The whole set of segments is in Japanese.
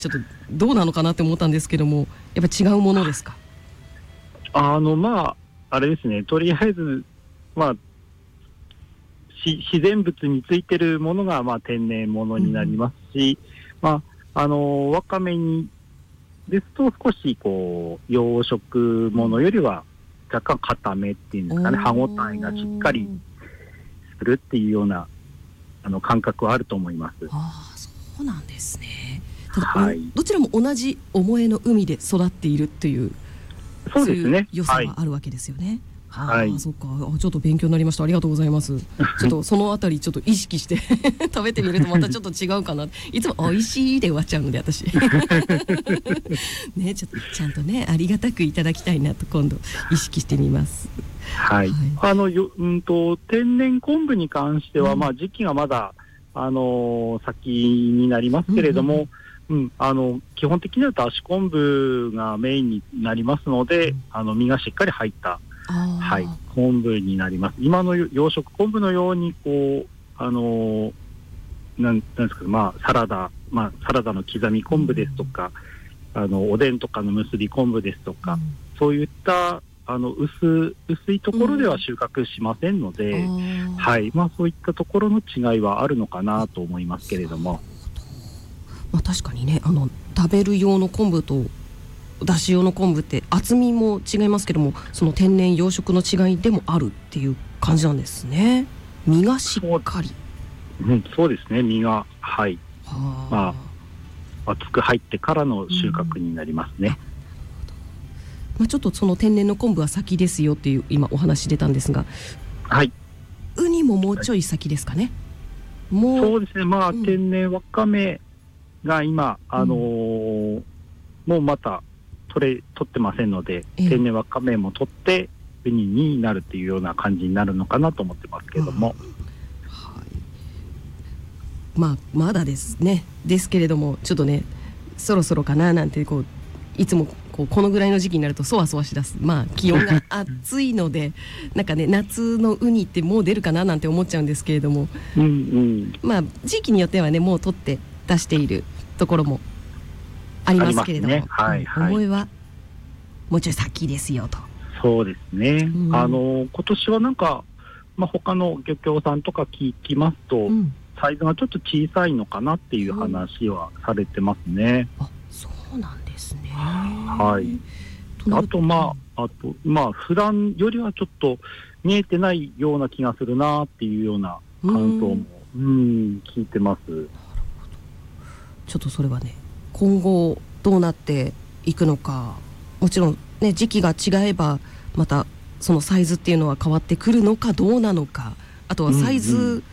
ちょっとどうなのかなって思ったんですけども、やっぱ違うものですか？ あれですね、とりあえず、自然物についてるものが、天然物になりますし、わかめにですと少し養殖物よりは若干固めっていうんですかね、歯ごたえがしっかりするっていうような感覚はあると思います。 そうなんですね。ただ、どちらも同じ重江の海で育っているという、 そうですね、 良さがあるわけですよね。そうか。ちょっと勉強になりました。ありがとうございます。ちょっとそのあたりちょっと意識して食べてみるとまたちょっと違うかな。いつも美味しいで終わっちゃうので私ね、ちゃんとね、ありがたくいただきたいなと今度意識してみます。 天然昆布に関しては、時期がまだ先になりますけれども、基本的にはだし昆布がメインになりますので、身がしっかり入った昆布になります。今の養殖昆布のようになんですか、サラダの刻み昆布ですとか、おでんとかの結び昆布ですとか、そういった薄いところでは収穫しませんので、そういったところの違いはあるのかなと思いますけれども、 確かにね、食べる用の昆布とだし用の昆布って厚みも違いますけども、その天然養殖の違いでもあるっていう感じなんですね。身がしっかり。 そうですね、身が厚く入ってからの収穫になりますね。 ちょっとその天然の昆布は先ですよっていう今お話出たんですが、ウニももうちょい先ですかね。 そうですね、天然わかめが今もうまた取ってませんので、天然わかめも取ってウニになるっていうような感じになるのかなと思ってますけども、 まだですね。ですけれどもちょっとね、そろそろかななんていつもこのぐらいの時期になるとそわそわしだす。気温が暑いのでなんかね、夏のウニってもう出るかななんて思っちゃうんですけれども、地域によってはね、もう取って出しているところもありますけれども、思いはもうちょい先ですよと。 そうですね、今年はなんか、他の漁協さんとか聞きますと、サイズがちょっと小さいのかなっていう話はされてますね。 そうなんですね。 あと普段よりはちょっと見えてないような気がするなっていうような感想も聞いてます。なるほど。 ちょっとそれはね、今後どうなっていくのか、もちろんね、時期が違えばまたそのサイズっていうのは変わってくるのかどうなのか、あとはサイズ、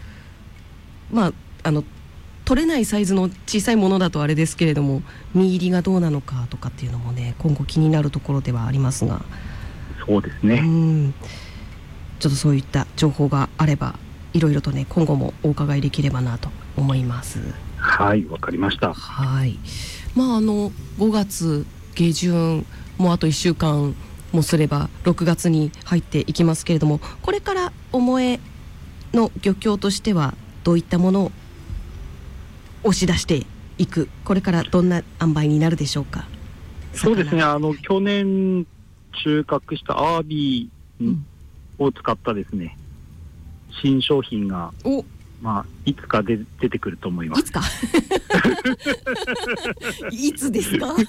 取れないサイズの小さいものだとあれですけれども、身入りがどうなのかとかっていうのもね、今後気になるところではありますが、 そうですね、 ちょっとそういった情報があればいろいろとね、今後もお伺いできればなと思います。 わかりました。 5月下旬、もうあと1週間もすれば6月に入っていきますけれども、これから重江の漁協としてはどういったものを押し出していく、これからどんな塩梅になるでしょうか？ そうですね、去年収穫したアワビを使ったですね、新商品がいつか出てくると思います。 いつかいつですか？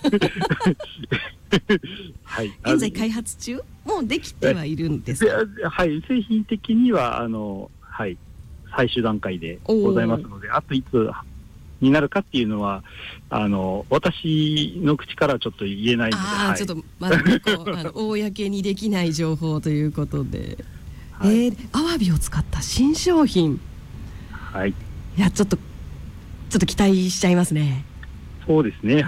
現在開発中？もうできてはいるんですか？ 製品的には最終段階でございますので、あといつになるかっていうのは私の口からはちょっと言えないので、 ちょっとまだ公にできない情報ということで、アワビを使った新商品、いやちょっと期待しちゃいますね。 そうですね、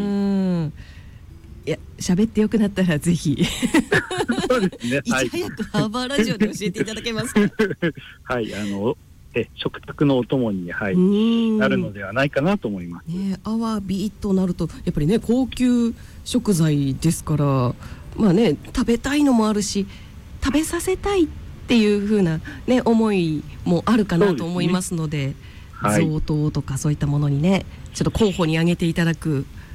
いや喋ってよくなったらぜひそうですね、 いち早くハーバーラジオで教えていただけますか？ 食卓のお供に、なるのではないかなと思います。 アワビとなるとやっぱりね、高級食材ですから、食べたいのもあるし、食べさせたいっていう風なね、思いもあるかなと思いますので、贈答とかそういったものにね、ちょっと候補に挙げていただく